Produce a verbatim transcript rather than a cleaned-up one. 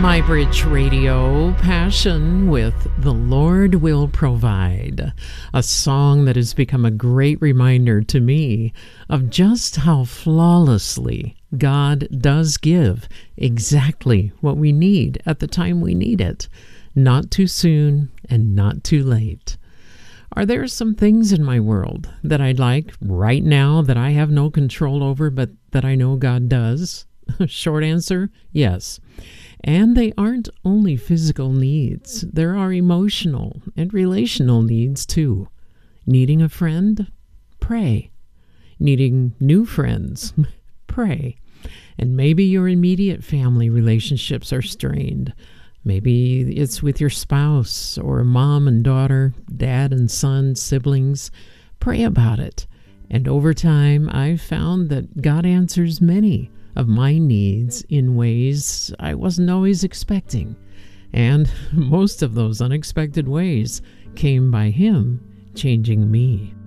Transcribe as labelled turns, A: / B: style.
A: My Bridge Radio, Passion with The Lord Will Provide, a song that has become a great reminder to me of just how flawlessly God does give exactly what we need at the time we need it, not too soon and not too late. Are there some things in my world that I'd like right now that I have no control over, but that I know God does? Short answer, yes. And they aren't only physical needs. There are emotional and relational needs too. Needing a friend? Pray. Needing new friends? Pray. And maybe your immediate family relationships are strained. Maybe it's with your spouse or mom and daughter, dad and son, siblings. Pray about it. And over time, I've found that God answers many of my needs in ways I wasn't always expecting. And most of those unexpected ways came by Him changing me.